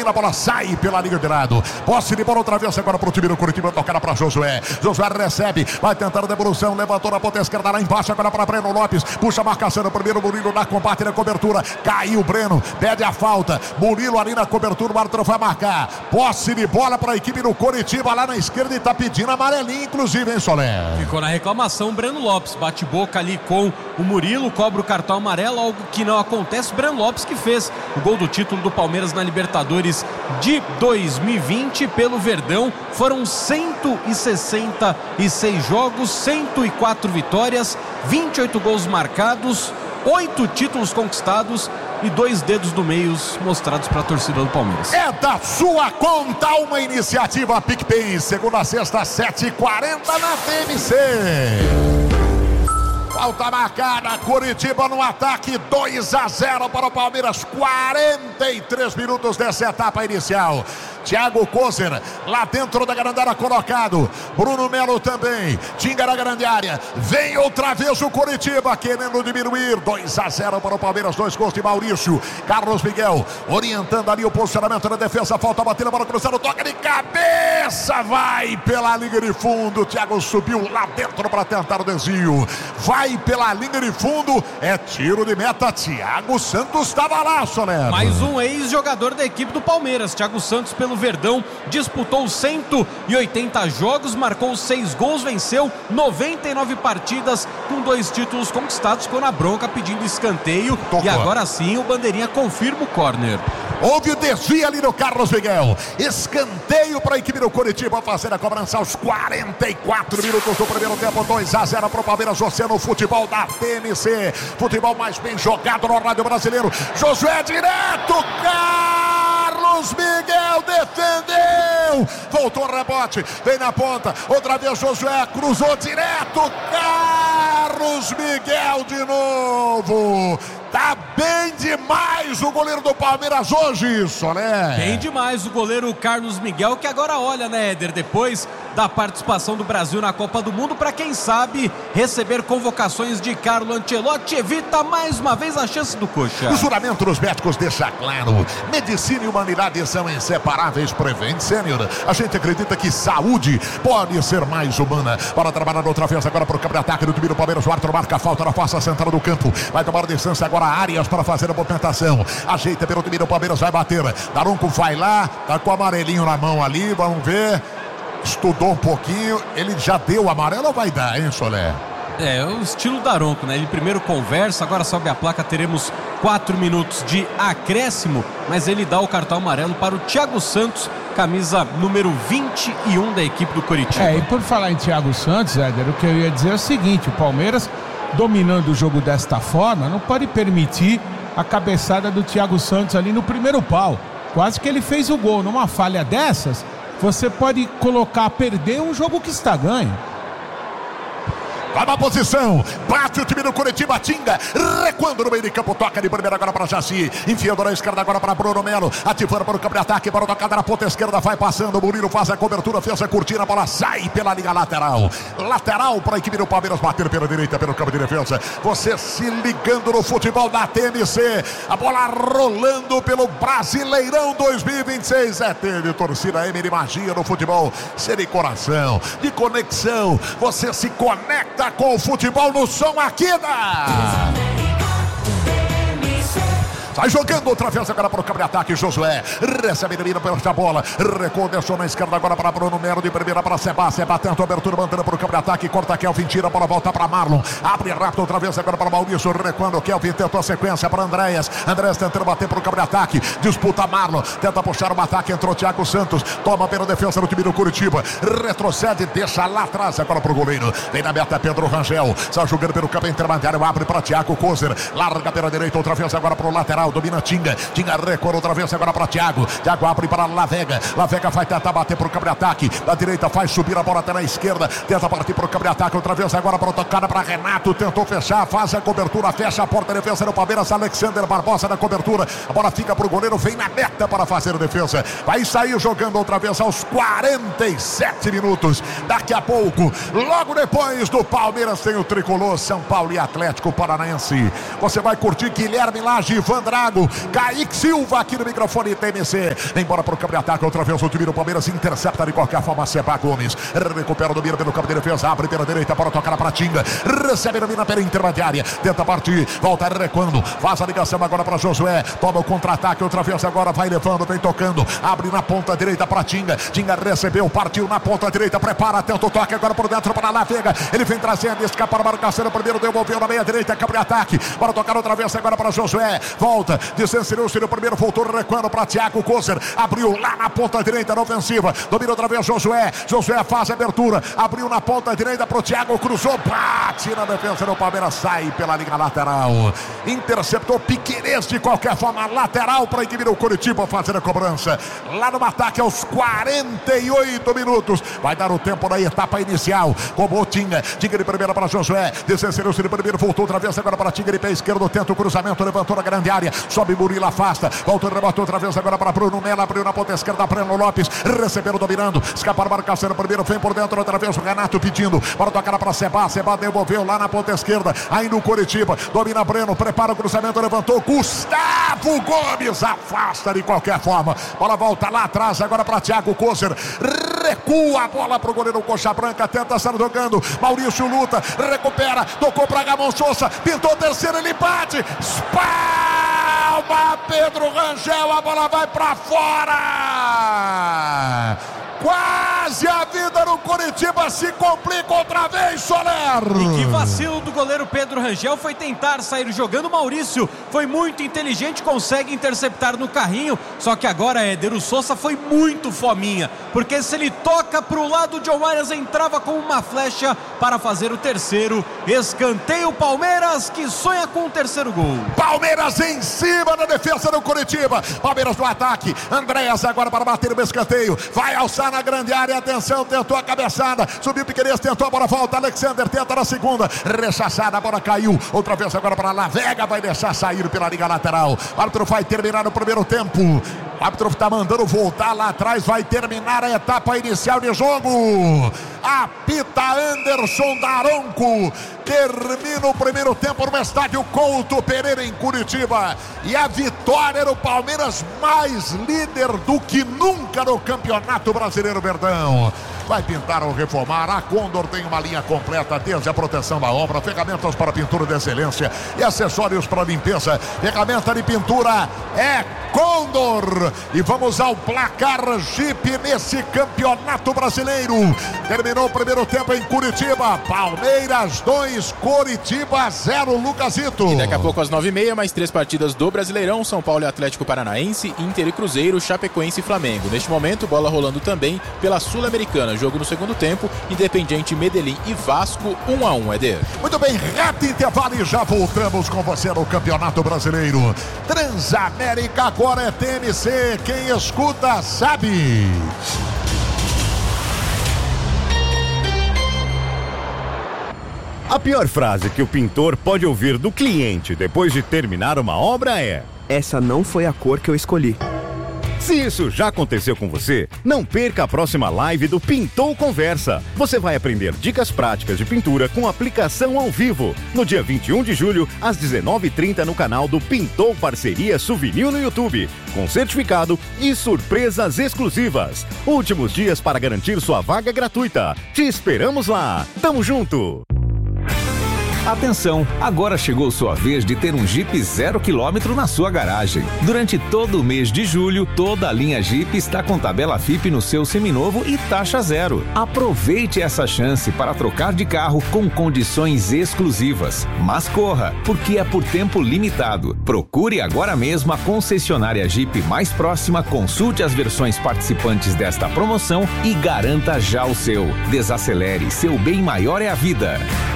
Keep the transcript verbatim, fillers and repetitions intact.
A bola sai pela linha de lado. Posse de bola outra vez agora pro time do Curitiba. Tocada para Josué. Josué recebe. Vai tentar a devolução. Levantou na ponta esquerda lá embaixo. Agora para Breno Lopes. Puxa a marcação no primeiro. Murilo na combate na cobertura. Caiu o Breno. Pede a falta. Murilo ali na cobertura. O árbitro vai marcar. Posse de bola para a equipe do Curitiba lá na esquerda. E tá pedindo amarelinho, inclusive, hein, Soler? Ficou na reclamação o Breno Lopes. Bate boca ali com o Murilo. Cobra o cartão amarelo. Algo que não acontece. O Breno Lopes que fez o gol do título do Palmeiras na Libertadores de dois mil e vinte pelo Verdão. Foram cento e sessenta e seis jogos, cento e quatro vitórias, vinte e oito gols marcados, oito títulos conquistados e dois dedos do meio mostrados para a torcida do Palmeiras. É da sua conta uma iniciativa PicPay, segunda a sexta, sete e quarenta na T M C. Falta marcada, Curitiba no ataque, dois a zero para o Palmeiras, quarenta e três minutos dessa etapa inicial. Thiago Kozer lá dentro da grande área colocado, Bruno Melo também, Tinga na grande área, vem outra vez o Curitiba querendo diminuir, dois a zero para o Palmeiras, dois gols de Maurício, Carlos Miguel orientando ali o posicionamento da defesa, falta batida para cruzar, toca de cabeça, vai pela linha de fundo, Thiago subiu lá dentro para tentar o desvio, vai pela linha de fundo, é tiro de meta, Thiago Santos estava lá, Soler. Mais um ex-jogador da equipe do Palmeiras, Thiago Santos pelo Verdão, disputou cento e oitenta jogos, marcou seis gols, venceu noventa e nove partidas com dois títulos conquistados, ficou na bronca pedindo escanteio. Tocou. E agora sim o bandeirinha confirma o córner. Houve o desvio ali no Carlos Miguel, escanteio para a equipe do Curitiba fazer a cobrança aos quarenta e quatro minutos do primeiro tempo, dois a zero para o Palmeiras, você no futebol da T M C, futebol mais bem jogado no rádio brasileiro. Josué direto, Carlos Miguel defendeu, voltou o rebote, vem na ponta, outra vez Josué, cruzou direto, Carlos Miguel de novo. Tá bem demais o goleiro do Palmeiras hoje, isso, né? Bem demais o goleiro Carlos Miguel, que agora olha, né, Éder, depois da participação do Brasil na Copa do Mundo, para quem sabe receber convocações de Carlo Ancelotti, evita mais uma vez a chance do Coxa. O juramento dos médicos deixa claro, medicina e humanidade são inseparáveis. Prevent Senior, a gente acredita que saúde pode ser mais humana. Para trabalhar outra vez agora para o campo de ataque do time do Palmeiras, o árbitro marca a falta na face central do campo, vai tomar a distância agora Arias para fazer a movimentação, ajeita pelo time do Palmeiras, vai bater, Daronco vai lá, tá com o amarelinho na mão ali, vamos ver, estudou um pouquinho, ele já deu o amarelo ou vai dar, hein, Soler? É, o estilo Daronco, né? Ele primeiro conversa, agora sobe a placa, teremos quatro minutos de acréscimo, mas ele dá o cartão amarelo para o Thiago Santos, camisa número vinte e um da equipe do Curitiba. É, e por falar em Thiago Santos, Éder, o que eu ia dizer é o seguinte, o Palmeiras dominando o jogo desta forma, não pode permitir a cabeçada do Thiago Santos ali no primeiro pau. Quase que ele fez o gol. Numa falha dessas, você pode colocar a perder um jogo que está ganho. Vai na posição, bate o time do Curitiba, Tinga, recuando no meio de campo, toca de primeira agora para Jaci, enfiando na esquerda agora para Bruno Melo, ativando para o campo de ataque, para o tocada na ponta esquerda, vai passando, o Murilo faz a cobertura, fez a cortina, a bola sai pela linha lateral, lateral para a equipe do Palmeiras, bater pela direita, pelo campo de defesa, você se ligando no futebol da T M C, a bola rolando pelo Brasileirão dois mil e vinte e seis, é teve torcida M de magia no futebol, ser de coração, de conexão, você se conecta com o futebol no som aqui da... Sai jogando outra vez agora para o campo de ataque, Josué recebe ele pela bola, recondicionou na esquerda agora para Bruno Melo, de primeira para Seba, Seba tenta a abertura, mandando para o campo de ataque, corta Kelvin, tira a bola, volta para Marlon, abre rápido outra vez agora para Maurício, recuando, Kelvin tentou a sequência para Andréas, Andréas tentando bater para o campo de ataque, disputa Marlon, tenta puxar o ataque, entrou Thiago Santos, toma pela defesa do time do Curitiba, retrocede, deixa lá atrás agora para o goleiro, vem na meta Pedro Rangel, está jogando pelo campo intermediário, abre para Thiago Kozer, larga pela direita outra vez agora para o lateral, domina Tinga, Tinga recuou outra vez agora para Thiago, Thiago abre para Lavega, Lavega vai tentar bater para o campo de ataque, da direita faz subir a bola até na esquerda, tenta partir para o campo de ataque, outra vez agora para o tocada para Renato, tentou fechar, faz a cobertura, fecha a porta, defesa do Palmeiras, Alexander Barbosa na cobertura, a bola fica para o goleiro, vem na meta para fazer a defesa, vai sair jogando outra vez aos quarenta e sete minutos, daqui a pouco, logo depois do Palmeiras tem o tricolor, São Paulo e Atlético Paranaense, você vai curtir Guilherme Lage, Vandra Drago, Kaique Silva aqui no microfone T M C. Embora pro campo de ataque, outra vez o time do Palmeiras intercepta de qualquer forma Seba Gomes. Recupera o domínio pelo campo de defesa, abre pela direita para tocar para Tinga. Recebe a mina pela intermediária, tenta partir, volta recuando, faz a ligação agora para Josué. Toma o contra-ataque, outra vez agora vai levando, vem tocando, abre na ponta direita para Tinga. Tinga recebeu, partiu na ponta direita, prepara, tenta o toque agora por dentro para lá, Veiga. Ele vem trazendo, escapa para a marcação, o primeiro devolveu na meia direita, campo de ataque, para tocar outra vez agora para Josué. Volta, desceu-se no primeiro, voltou recuando para Thiago Kozer. Abriu lá na ponta direita na ofensiva, domina outra vez Josué. Josué faz a abertura, abriu na ponta direita para o Thiago, cruzou, bate na defesa do Palmeiras, sai pela linha lateral. Interceptou Piquerez de qualquer forma, lateral para a equipe do Curitiba fazer a cobrança. Lá no ataque aos quarenta e oito minutos. Vai dar o tempo da etapa inicial. Como Tinga, Tinga de primeira para Josué. Desceu-se de primeiro, voltou outra vez agora para Tinga de pé esquerdo. Tenta o cruzamento, levantou na grande área. Sobe Murilo, afasta. Voltou, rebotou outra vez agora para Bruno Melo. Abriu na ponta esquerda, Breno Lopes. Recebendo, dominando. Escapar a marcação no primeiro, vem por dentro outra vez o Renato pedindo para tocar para Seba. Seba devolveu lá na ponta esquerda. Aí no Curitiba, domina Breno, prepara o cruzamento, levantou. Gustavo Gomes afasta de qualquer forma. Bola volta lá atrás agora para Thiago Kozer. Recua a bola para o goleiro Coxa Branca, tenta estar jogando. Maurício luta, recupera, tocou para Gamon Sousa, pintou terceiro, ele bate. Espalma Pedro Rangel, a bola vai para fora. Quase a vida no Curitiba se complica outra vez, Soler. E que vacilo do goleiro Pedro Rangel foi tentar sair jogando. Maurício foi muito inteligente, consegue interceptar no carrinho. Só que agora, Éder, o Sousa foi muito fominha, porque se ele toca pro lado, o John Arias entrava com uma flecha para fazer o terceiro. Escanteio Palmeiras, que sonha com o terceiro gol. Palmeiras em cima da defesa do Curitiba. Palmeiras no ataque. Andréas agora para bater o escanteio. Vai alçar na grande área, atenção, tentou a cabeçada, subiu Piquerez, tentou a bola, volta, Alexander tenta na segunda, rechaçada, a bola caiu, outra vez agora para lá, Veiga vai deixar sair pela liga lateral. O árbitro vai terminar o primeiro tempo, o árbitro está mandando voltar lá atrás, vai terminar a etapa inicial de jogo. Apita Anderson Daronco, termina o primeiro tempo no estádio Couto Pereira em Curitiba, e a vitória do Palmeiras, mais líder do que nunca no Campeonato Brasileiro Verdão. Vai pintar ou reformar, a Condor tem uma linha completa, desde a proteção da obra, ferramentas para pintura de excelência e acessórios para limpeza. Ferramenta de pintura é Condor. E vamos ao placar Jeep nesse Campeonato Brasileiro. Terminou o primeiro tempo em Curitiba, Palmeiras dois, Curitiba zero, Lucasito. E daqui a pouco às nove e meia, mais três partidas do Brasileirão: São Paulo e Atlético Paranaense, Inter e Cruzeiro, Chapecoense e Flamengo. Neste momento, bola rolando também pela Sul-Americana. Jogo no segundo tempo, Independiente, Medellín e Vasco, um a um, Eder. Muito bem, rápido intervalo e já voltamos com você no Campeonato Brasileiro. Transamérica agora é T M C, quem escuta sabe. A pior frase que o pintor pode ouvir do cliente depois de terminar uma obra é: essa não foi a cor que eu escolhi. Se isso já aconteceu com você, não perca a próxima live do Pintou Conversa. Você vai aprender dicas práticas de pintura com aplicação ao vivo, no dia vinte e um de julho, às dezenove e trinta, no canal do Pintou Parceria Souvenir no YouTube, com certificado e surpresas exclusivas. Últimos dias para garantir sua vaga gratuita. Te esperamos lá. Tamo junto! Atenção, agora chegou sua vez de ter um Jeep zero quilômetro na sua garagem. Durante todo o mês de julho, toda a linha Jeep está com tabela F I P no seu seminovo e taxa zero. Aproveite essa chance para trocar de carro com condições exclusivas. Mas corra, porque é por tempo limitado. Procure agora mesmo a concessionária Jeep mais próxima, consulte as versões participantes desta promoção e garanta já o seu. Desacelere, seu bem maior é a vida.